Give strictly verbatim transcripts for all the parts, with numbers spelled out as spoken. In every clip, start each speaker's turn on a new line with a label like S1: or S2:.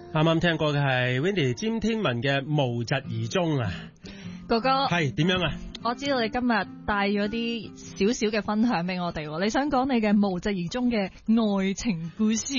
S1: 啱啱聽過嘅係 Wendy 詹天文嘅無疾而終啊，
S2: 哥哥
S1: 係點樣啊？
S2: 我知道你今日帶咗啲少少嘅分享俾我哋，你想講你嘅無疾而終嘅愛情故事？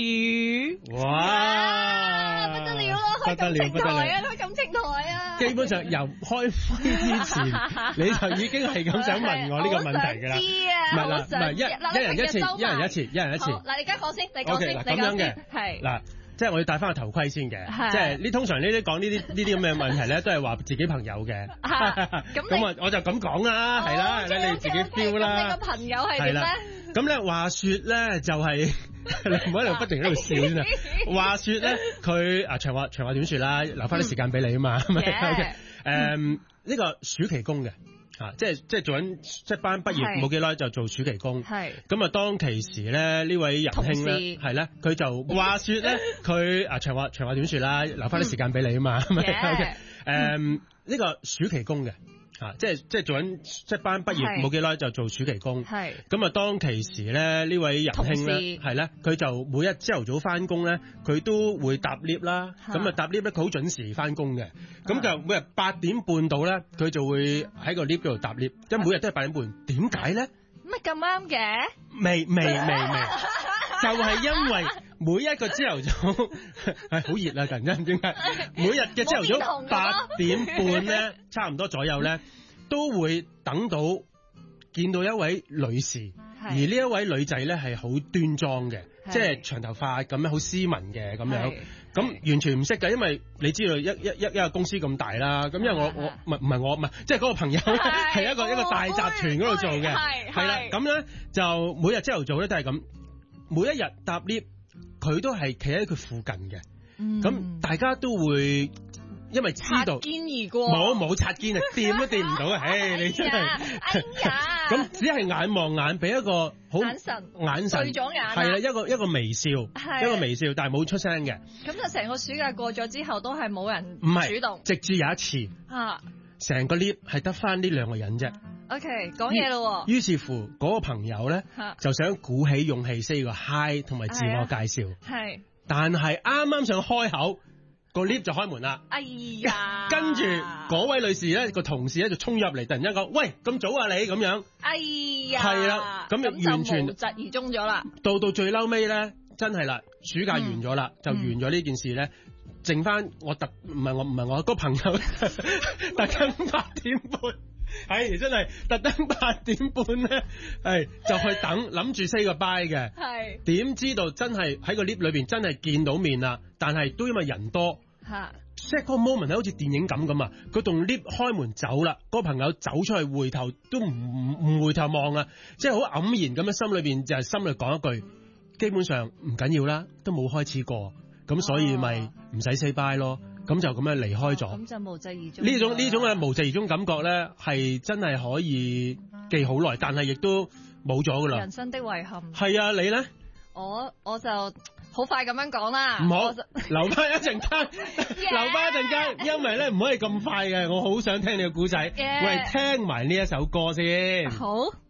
S1: 哇！
S2: 不得了咯，開感情台啊，開感情台啊！
S1: 基本上由開飛之前，你就已經係咁想問我呢個問題㗎啦。
S2: 知啊，
S1: 唔係啦，唔係一一人一次，一人一次，一人一次。
S2: 嗱，你而家講先，你講先，
S1: 咁樣嘅
S2: 係
S1: 嗱。即係我要戴翻個頭盔先嘅，即係呢通常呢啲講呢啲呢啲咁嘅問題咧，都係話自己朋友嘅。咁我我就咁講啦，係啦，你你自己 feel 啦。
S2: 咁你個朋友係點咧？
S1: 咁咧話説咧就係你唔好喺度不停喺度笑先啊！話説咧佢啊長話長話短説啦，留翻啲時間俾你啊嘛。誒呢個暑期工嘅。啊！即係即係做緊即係班畢業冇幾耐就做暑期工，係咁啊！當其時咧呢位仁兄咧係咧，佢就話説咧佢啊長話長話短説啦，留翻啲時間俾你啊嘛。誒呢個暑期工嘅啊，即係即係做緊即係班畢業冇幾耐就做暑期工，係咁啊！當其時咧呢位仁兄咧係咧，佢就每日朝頭早翻工咧，佢都會搭 lift 啦，咁啊搭 lift 咧佢好準時翻工嘅，咁就每日八點半到咧，佢就會喺個 lift 嗰度搭 lift，即係每日都係八點半。點解咧？
S2: 乜咁啱嘅？
S1: 未未未未，就係因為每一個朝頭早係好熱啊！突然間點解？每日嘅朝頭早八點半咧，差唔多左右咧，都會等到見到一位女士，而呢一位女仔咧係好端莊嘅，即係長頭髮咁樣，好斯文嘅咁樣。咁完全唔識㗎，因為你知道一一一一個公司咁大啦。咁因為我我唔係唔係我唔係，即係嗰個朋友係一個一個大集團嗰度做嘅，係啦。咁咧就每日朝頭早咧都係咁，每一日搭 lift 佢都係企喺佢附近嘅。咁、嗯、大家都會因為知道
S2: 擦肩而過，
S1: 冇冇擦肩啊，掂都掂唔到啊！唉，你真係，
S2: 哎呀，
S1: 咁只係眼望眼，俾一個好
S2: 眼神
S1: 眼神
S2: 對咗眼，
S1: 係啦，一個一個微笑，一個微笑，但係冇出聲嘅。
S2: 咁就成個暑假過咗之後，都係冇人
S1: 唔係
S2: 主動，
S1: 直至有一次，
S2: 啊，
S1: 成個 lift 係得翻呢兩個人啫。
S2: OK， 講嘢咯。
S1: 於是乎嗰、那個朋友咧就想鼓起勇氣 say 個 hi 同埋自我介紹，係、啊，但係啱啱想開口。個 lift 就開門啦，
S2: 哎呀！
S1: 跟住嗰位女士咧，個同事咧就衝入嚟，突然間講：喂，咁早啊你咁樣，
S2: 哎呀！
S1: 係啦，咁就完全
S2: 無疾而終咗啦。到
S1: 到最嬲尾咧，真係啦，暑假完咗啦、嗯，就完咗呢件事咧、嗯，剩翻我特唔係我唔係我、嗰個朋友特登八點半，係真係特登八點半咧，係就去等諗住 say 個 bye 嘅，係點知道真係喺個 lift 裏邊真係見到面啦，但係都因為人多。吓，即係嗰個 moment 係好似電影咁咁啊！佢棟 lift 開門走啦，嗰、嗰個朋友走出去回頭都唔唔回頭望啊！即係好黯然咁樣，心裏邊就係心裏講一句，基本上唔緊要啦，都冇開始過，咁所以咪唔使 say bye 咯，咁就咁樣離開咗。咁、哦、就無疾而終。呢種呢種嘅無疾而終感覺咧，係真係可以記好耐，但係亦都冇咗噶啦。人生的遺憾。係啊，你咧？我我就好快咁樣講啦，唔好留翻一陣間，留翻一陣間，因為咧唔可以咁快嘅，我好想聽你嘅故仔， yeah. 喂，聽埋呢一首歌先。好。